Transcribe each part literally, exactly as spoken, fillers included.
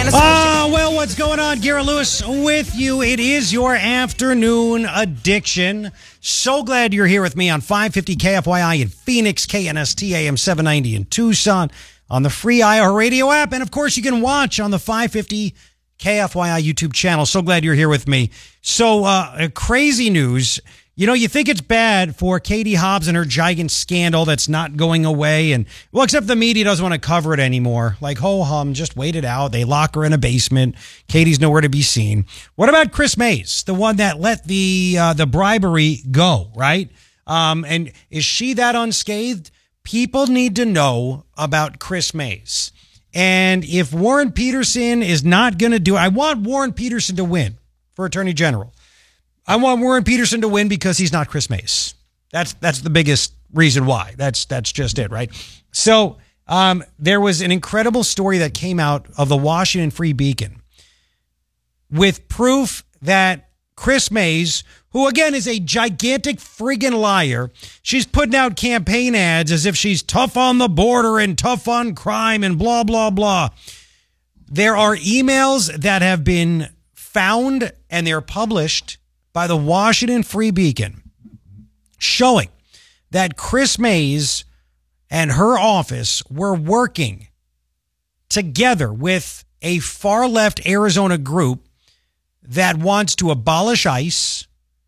Ah, uh, well, what's going on? Garrett Lewis with you. It is your afternoon addiction. So glad you're here with me on five fifty K F Y I in Phoenix, K N S T A M seven ninety in Tucson, on the free iHeartRadio app, and of course you can watch on the five fifty K F Y I YouTube channel. So glad you're here with me. So, uh, crazy news. You know, you think it's bad for Katie Hobbs and her gigant scandal that's not going away. And, well, except the media doesn't want to cover it anymore. Like, ho-hum, just wait it out. They lock her in a basement. Katie's nowhere to be seen. What about Chris Mays, the one that let the uh, the bribery go, right? Um, and is she that unscathed? People need to know about Chris Mays. And if Warren Peterson is not going to do it, I want Warren Peterson to win for Attorney General. I want Warren Peterson to win because he's not Chris Mays. That's that's the biggest reason why. That's that's just it, right? So um, there was an incredible story that came out of the Washington Free Beacon with proof that Chris Mays, who again is a gigantic friggin' liar, she's putting out campaign ads as if she's tough on the border and tough on crime and blah, blah, blah. There are emails that have been found and they're published by the Washington Free Beacon showing that Chris Mays and her office were working together with a far-left Arizona group that wants to abolish ICE,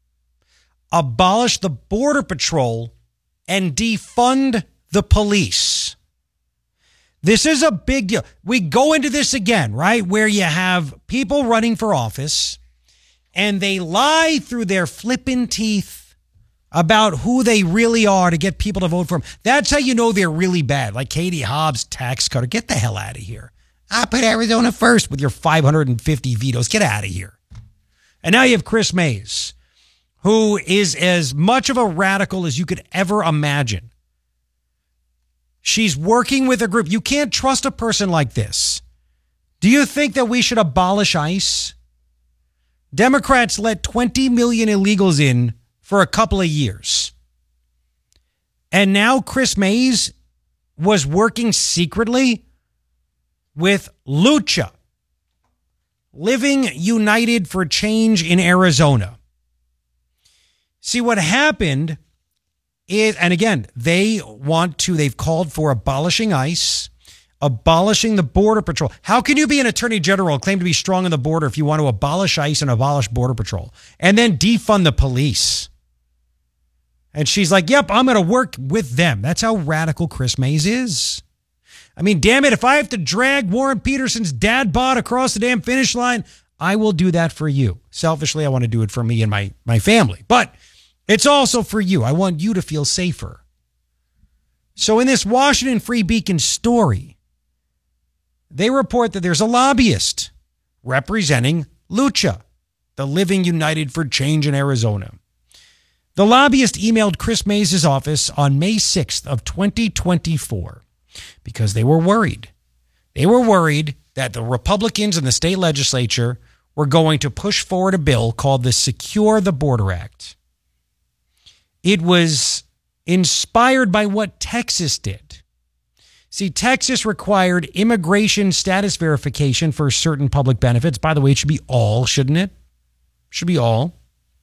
abolish the Border Patrol, and defund the police. This is a big deal. We go into this again, right, where you have people running for office and they lie through their flippin' teeth about who they really are to get people to vote for them. That's how you know they're really bad. Like Katie Hobbs, tax cutter. Get the hell out of here. I put Arizona first with your five hundred fifty vetoes. Get out of here. And now you have Chris Mays, who is as much of a radical as you could ever imagine. She's working with a group. You can't trust a person like this. Do you think that we should abolish ICE? Democrats let twenty million illegals in for a couple of years. And now Chris Mays was working secretly with Lucha, Living United for Change in Arizona. See, what happened is, and again, they want to, they've called for abolishing ICE, abolishing the Border Patrol. How can you be an attorney general and claim to be strong on the border if you want to abolish ICE and abolish Border Patrol and then defund the police? And she's like, yep, I'm going to work with them. That's how radical Chris Mays is. I mean, damn it, if I have to drag Warren Peterson's dad bod across the damn finish line, I will do that for you. Selfishly, I want to do it for me and my, my family. But it's also for you. I want you to feel safer. So in this Washington Free Beacon story, they report that there's a lobbyist representing Lucha, the Living United for Change in Arizona. The lobbyist emailed Chris Mays' office on May sixth of twenty twenty-four because they were worried. They were worried that the Republicans in the state legislature were going to push forward a bill called the Secure the Border Act. It was inspired by what Texas did. See, Texas required immigration status verification for certain public benefits. By the way, it should be all, shouldn't it? Should be all.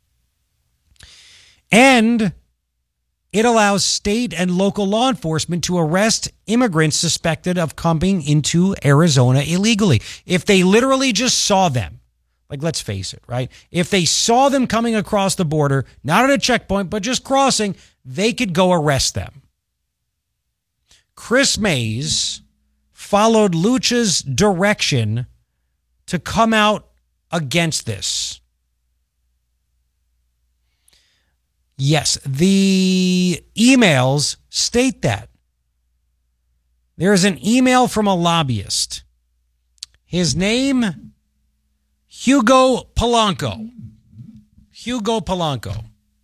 And it allows state and local law enforcement to arrest immigrants suspected of coming into Arizona illegally. If they literally just saw them, like, let's face it, right? If they saw them coming across the border, not at a checkpoint, but just crossing, they could go arrest them. Chris Mays followed Lucha's direction to come out against this. Yes, the emails state that. There is an email from a lobbyist. His name, Hugo Polanco. Hugo Polanco.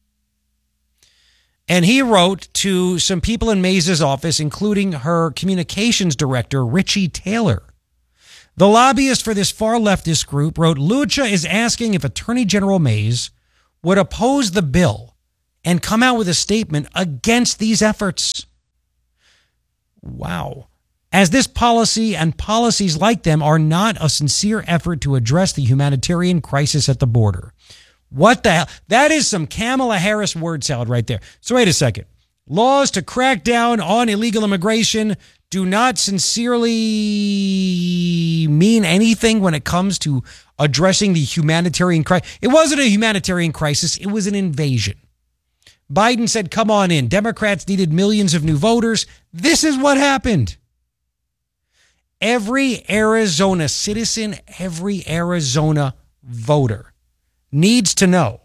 And he wrote to some people in Mays' office, including her communications director, Richie Taylor. The lobbyist for this far leftist group wrote, Lucha is asking if Attorney General Mays would oppose the bill and come out with a statement against these efforts. Wow. as this policy and policies like them are not a sincere effort to address the humanitarian crisis at the border. What the hell? That is some Kamala Harris word salad right there. So wait a second. Laws to crack down on illegal immigration do not sincerely mean anything when it comes to addressing the humanitarian crisis. It wasn't a humanitarian crisis. It was an invasion. Biden said, come on in. Democrats needed millions of new voters. This is what happened. Every Arizona citizen, every Arizona voter needs to know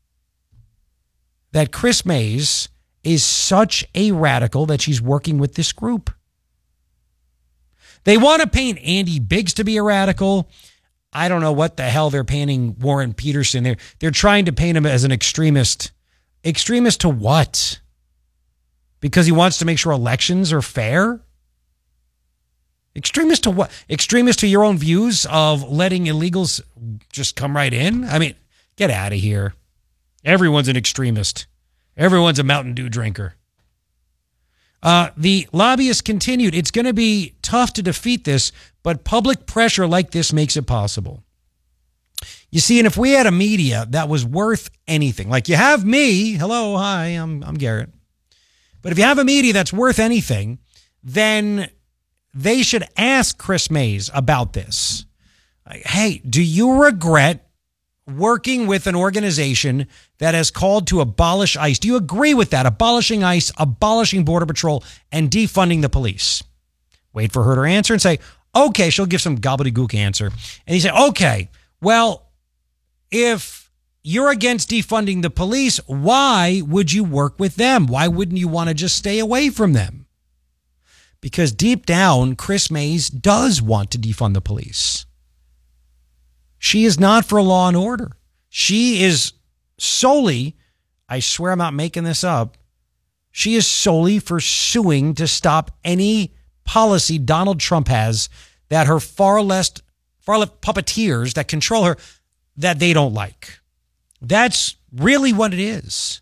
that Kris Mayes is such a radical that she's working with this group. They want to paint Andy Biggs to be a radical. I don't know what the hell they're painting Warren Peterson. They're, they're trying to paint him as an extremist. Extremist to what? Because he wants to make sure elections are fair? Extremist to what? Extremist to your own views of letting illegals just come right in? I mean, get out of here. Everyone's an extremist. Everyone's a Mountain Dew drinker. Uh, the lobbyists continued. It's going to be tough to defeat this, but public pressure like this makes it possible. You see, and if we had a media that was worth anything, like you have me, hello, hi, I'm I'm Garrett. But if you have a media that's worth anything, then they should ask Kris Mayes about this. Like, hey, do you regret working with an organization that has called to abolish ICE? Do you agree with that? Abolishing ICE, abolishing Border Patrol, and defunding the police? Wait for her to answer and say, okay, she'll give some gobbledygook answer. And he said, okay, well, if you're against defunding the police, why would you work with them? Why wouldn't you want to just stay away from them? Because deep down, Kris Mayes does want to defund the police. She is not for law and order. She is solely, I swear I'm not making this up, she is solely for suing to stop any policy Donald Trump has that her far left, far left puppeteers that control her, that they don't like. That's really what it is.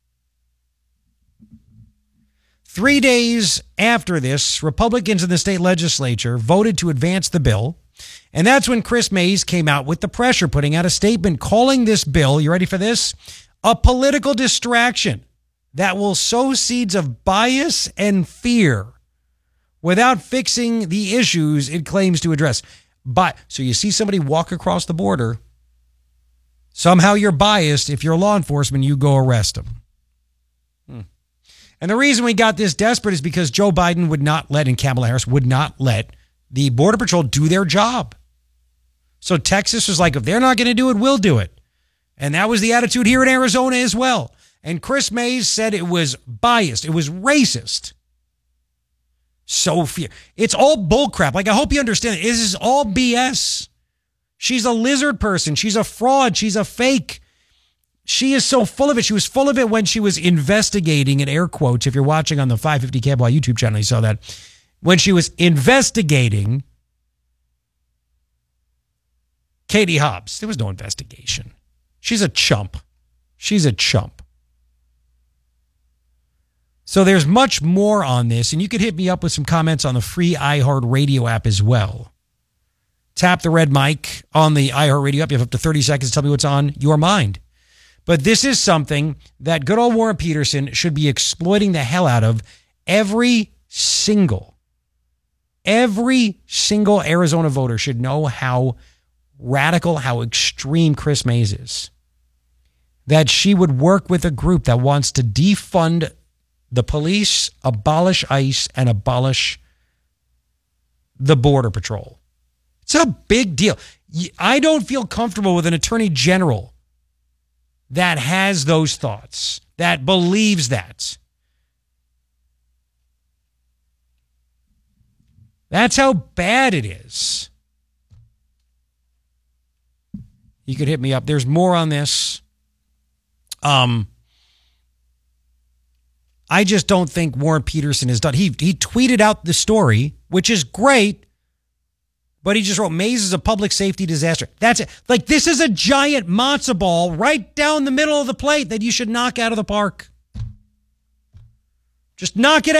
Three days after this, Republicans in the state legislature voted to advance the bill. And that's when Kris Mayes came out with the pressure, putting out a statement calling this bill, you ready for this? A political distraction that will sow seeds of bias and fear without fixing the issues it claims to address. But so you see somebody walk across the border, somehow you're biased. If you're law enforcement, you go arrest them. Hmm. And the reason we got this desperate is because Joe Biden would not let, and Kamala Harris would not let the Border Patrol do their job. So Texas was like, if they're not going to do it, we'll do it. And that was the attitude here in Arizona as well. And Kris Mayes said it was biased. It was racist. So fear. It's all bullcrap. Like, I hope you understand it. This is all B S. She's a lizard person. She's a fraud. She's a fake. She is so full of it. She was full of it when she was investigating, in air quotes. If you're watching on the five fifty K B Y YouTube channel, you saw that. When she was investigating Katie Hobbs. There was no investigation. She's a chump. She's a chump. So there's much more on this, and you could hit me up with some comments on the free iHeartRadio app as well. Tap the red mic on the iHeartRadio app. You have up to thirty seconds to tell me what's on your mind. But this is something that good old Warren Peterson should be exploiting the hell out of. Every single, every single Arizona voter should know how radical, how extreme Kris Mayes is. That she would work with a group that wants to defund the police, abolish ICE, and abolish the Border Patrol. It's a big deal. I don't feel comfortable with an attorney general that has those thoughts, that believes that. That's how bad it is. You could hit me up. There's more on this. Um, I just don't think Warren Peterson has done. He he tweeted out the story, which is great, but he just wrote, Mayes is a public safety disaster. That's it. Like, this is a giant matzo ball right down the middle of the plate that you should knock out of the park. Just knock it out.